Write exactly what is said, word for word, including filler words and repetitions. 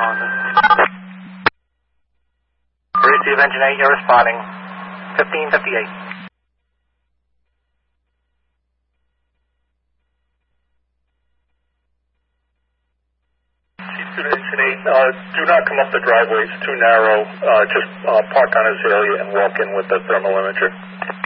responding. Receive engine eight, you're responding. fifteen fifty-eight. Chief Engine eight, uh, do not come up the driveway, it's too narrow. Uh, just uh, park on Azalea and walk in with the thermal imager.